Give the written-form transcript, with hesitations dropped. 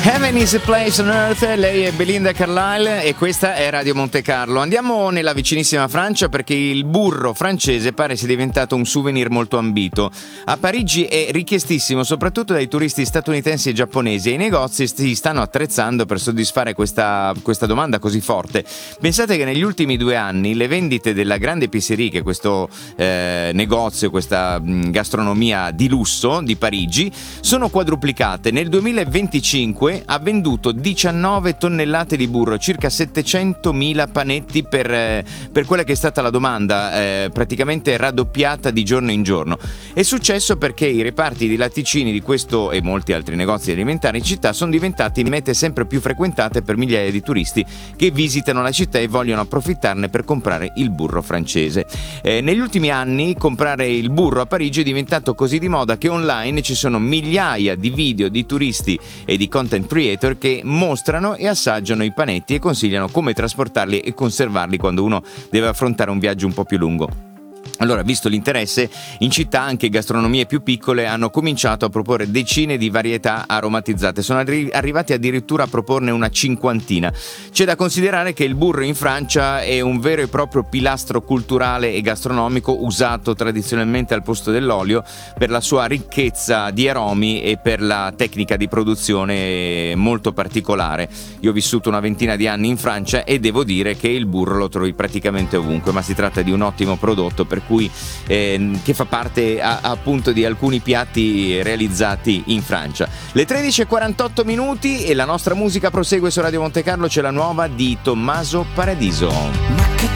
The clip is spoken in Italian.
Heaven is a place on earth, lei è Belinda Carlisle e questa è Radio Monte Carlo. Andiamo nella vicinissima Francia perché il burro francese pare sia diventato un souvenir molto ambito. A Parigi è richiestissimo soprattutto dai turisti statunitensi e giapponesi e i negozi si stanno attrezzando per soddisfare questa domanda così forte. Pensate che negli ultimi 2 anni le vendite della Grande Épicerie, che è questo negozio, questa gastronomia di lusso di Parigi, sono quadruplicate. Nel 2025 ha venduto 19 tonnellate di burro, circa 700.000 panetti per quella che è stata la domanda, praticamente raddoppiata di giorno in giorno. È successo perché i reparti di latticini di questo e molti altri negozi alimentari in città sono diventati mete sempre più frequentate per migliaia di turisti che visitano la città e vogliono approfittarne per comprare il burro francese. Negli ultimi anni comprare il burro a Parigi è diventato così di moda che online ci sono migliaia di video di turisti e di content creator che mostrano e assaggiano i panetti e consigliano come trasportarli e conservarli quando uno deve affrontare un viaggio un po' più lungo. Allora, visto l'interesse, in città anche gastronomie più piccole hanno cominciato a proporre decine di varietà aromatizzate. Sono arrivati addirittura a proporne una 50. C'è da considerare che il burro in Francia è un vero e proprio pilastro culturale e gastronomico usato tradizionalmente al posto dell'olio per la sua ricchezza di aromi e per la tecnica di produzione molto particolare. Io ho vissuto una ventina di anni in Francia e devo dire che il burro lo trovi praticamente ovunque, ma si tratta di un ottimo prodotto per cui che fa parte appunto di alcuni piatti realizzati in Francia. Le 13:48 e la nostra musica prosegue su Radio Monte Carlo. C'è la nuova di Tommaso Paradiso.